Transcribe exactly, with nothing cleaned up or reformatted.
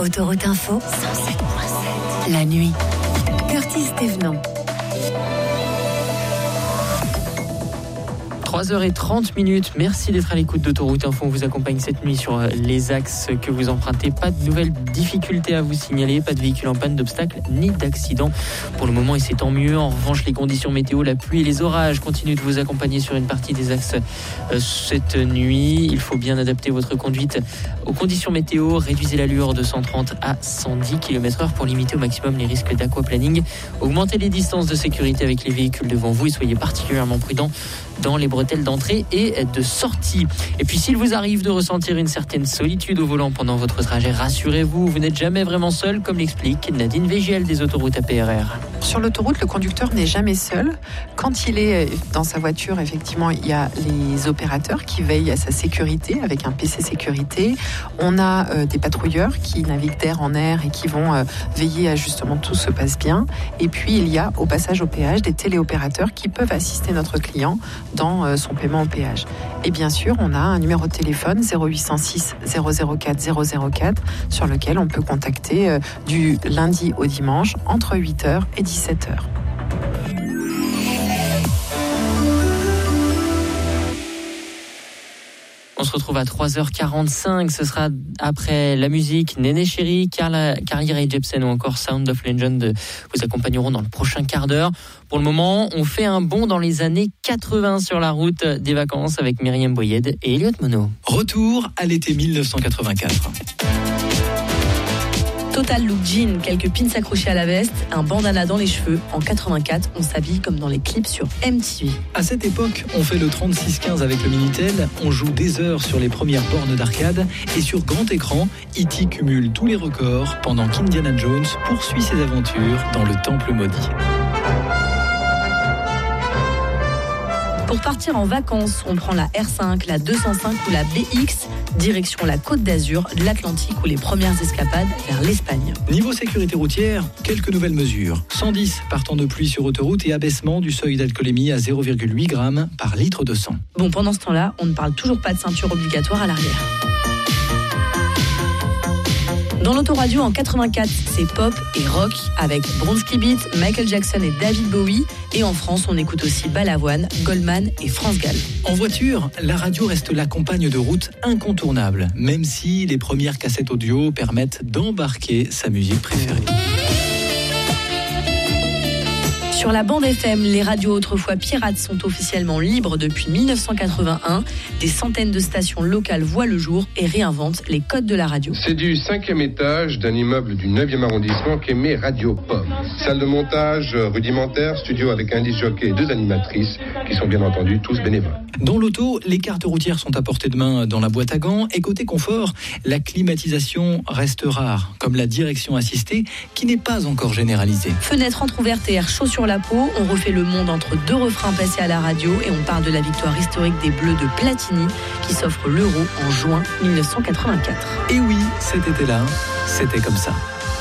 Autoroute Info, cent sept virgule sept. La nuit. Curtis Thévenant. trois heures trente minutes, merci d'être à l'écoute d'Autoroute Info. On vous accompagne cette nuit sur les axes que vous empruntez. Pas de nouvelles difficultés à vous signaler, pas de véhicules en panne, d'obstacles ni d'accidents pour le moment, et c'est tant mieux. En revanche, les conditions météo, la pluie et les orages continuent de vous accompagner sur une partie des axes euh, cette nuit. Il faut bien adapter votre conduite aux conditions météo. Réduisez l'allure de cent trente à cent dix kilomètres heure pour limiter au maximum les risques d'aquaplaning. Augmentez les distances de sécurité avec les véhicules devant vous et soyez particulièrement prudents dans les bretelles d'entrée et de sortie. Et puis s'il vous arrive de ressentir une certaine solitude au volant pendant votre trajet, rassurez-vous, vous n'êtes jamais vraiment seul, comme l'explique Nadine Végiel des autoroutes A P R R. Sur l'autoroute, le conducteur n'est jamais seul. Quand il est dans sa voiture, effectivement, il y a les opérateurs qui veillent à sa sécurité avec un P C sécurité. On a euh, des patrouilleurs qui naviguent d'air en air et qui vont euh, veiller à justement tout se passe bien. Et puis il y a au passage au péage des téléopérateurs qui peuvent assister notre client dans euh, son paiement au péage. Et bien sûr, on a un numéro de téléphone zéro huit cent six zéro zéro quatre zéro zéro quatre sur lequel on peut contacter euh, du lundi au dimanche entre huit heures et dix-sept heures. On se retrouve à trois heures quarante-cinq. Ce sera après la musique. Néné Chéri, Carla, Carly Rae Jepsen ou encore Sound of Legend vous accompagneront dans le prochain quart d'heure. Pour le moment, on fait un bond dans les années quatre-vingts sur la route des vacances avec Myriam Boyed et Elliot Monod. Retour à l'été dix-neuf cent quatre-vingt-quatre. Total look jean, quelques pins accrochés à la veste, un bandana dans les cheveux. En quatre-vingt-quatre, on s'habille comme dans les clips sur M T V. À cette époque, on fait le trente-six quinze avec le Minitel, on joue des heures sur les premières bornes d'arcade et sur grand écran, E T cumule tous les records pendant qu'Indiana Jones poursuit ses aventures dans le temple maudit. Pour partir en vacances, on prend la R cinq, la deux cent cinq ou la B X, direction la Côte d'Azur, l'Atlantique ou les premières escapades vers l'Espagne. Niveau sécurité routière, quelques nouvelles mesures. cent dix par temps de pluie sur autoroute et abaissement du seuil d'alcoolémie à zéro virgule huit grammes par litre de sang. Bon, pendant ce temps-là, on ne parle toujours pas de ceinture obligatoire à l'arrière. Dans l'autoradio en quatre-vingt-quatre, c'est pop et rock avec Bronski Beat, Michael Jackson et David Bowie. Et en France, on écoute aussi Balavoine, Goldman et France Gall. En voiture, la radio reste la compagne de route incontournable, même si les premières cassettes audio permettent d'embarquer sa musique préférée. Sur la bande F M, les radios autrefois pirates sont officiellement libres depuis dix-neuf cent quatre-vingt-un. Des centaines de stations locales voient le jour et réinventent les codes de la radio. C'est du cinquième étage d'un immeuble du neuvième arrondissement qu'émet Radio Pop. Salle de montage rudimentaire, studio avec un disc jockey et deux animatrices qui sont bien entendu tous bénévoles. Dans l'auto, les cartes routières sont à portée de main dans la boîte à gants. Et côté confort, la climatisation reste rare, comme la direction assistée qui n'est pas encore généralisée. Fenêtre entrouverte et air chaud sur la peau, on refait le monde entre deux refrains passés à la radio et on parle de la victoire historique des Bleus de Platini qui s'offre l'Euro en juin dix-neuf cent quatre-vingt-quatre. Et oui, cet été-là, c'était comme ça.